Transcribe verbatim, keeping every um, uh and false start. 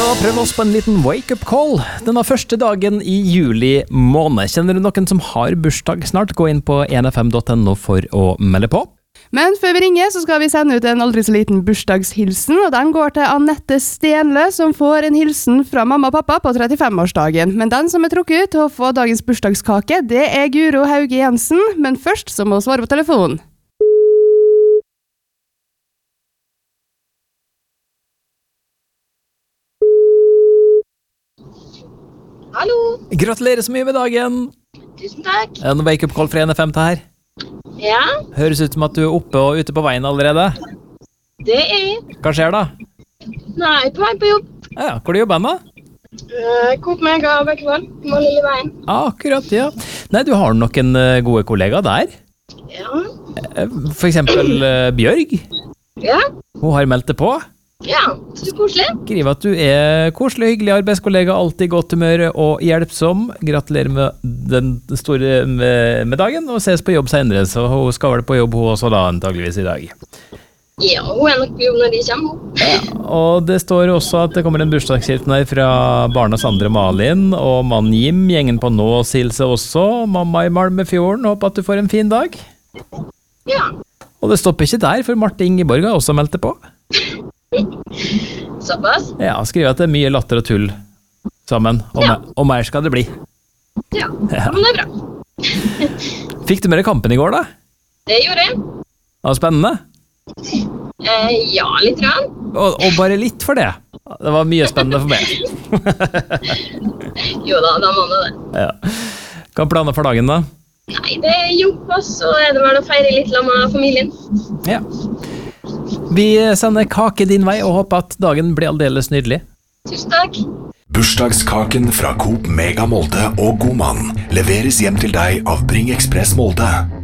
skal prøve oss på en liten wake-up call. Denne første dagen i juli måned. Kjenner du noen som har bursdag snart? Gå inn på en f m punktum no for å melde på. Men før vi ringer, så skal vi sende ut en aldri så liten bursdagshilsen, og den går til Annette Stenle, som får en hilsen fra mamma og pappa på trettifem-årsdagen. Men den som er trukket ut til å få dagens bursdagskake, det er Guro Hauge Jensen, men først så må hun svare på telefonen. Hallo. Gratulerer så mye med dagen. Tusen takk. En wake-up call fra en f m til her. Ja, Høres ut som at du er oppe og ute på veien allerede. det er jeg. Hva skjer da? Nei, på vei på jobb. Ja, ja, hvor du jobber nå? Uh, Coop Mega og Bøkkevold. På lille veien. Akkurat, ja. Nei, du har noen eh, gode kollegaer der. Ja. Eh, For eksempel eh, Bjørg. Ja. Hun har meldt det på. Ja, så koselig. Skriver at du er koselig, hyggelig arbeidskollega, alltid godt humør og hjelpsom. Gratulerer med den store med, med dagen, og ses på jobb senere. Så hun skal vel på jobb hun også da, antageligvis i dag. Ja, hun er nok på jobb når de kommer. Ja, og det står også at det kommer en bursdagshilsen her fra barna Sandra og Malin, og mann Jim, gjengen på Nås hilse også. Mamma i Malmefjorden, håper at du får en fin dag. Ja, Og det stopper ikke der, for Marte Ingeborg har også meldt det på. såpass. Ja, skriver at det er mye latter og tull sammen, og, Ja. mer, og mer skal det bli. Ja, Ja. men det er bra. Fikk du med deg kampen i går da? Det gjorde jeg. Det var spennende. Eh, ja, litt rann. Og, og bare litt for det. Det var mye spennende for meg. Jo da, da må det det. Ja. Hva er planer for dagen da? Nei, det er jobb, og så er det vel å feire litt sammen med familien. Ja. Vi sender kake din vei og håper at dagen blir aldeles nydelig. Tusen takk. Bursdagskaken fra Coop Mega Molde og Godmann leveres hjem til deg av Bring Express Molde.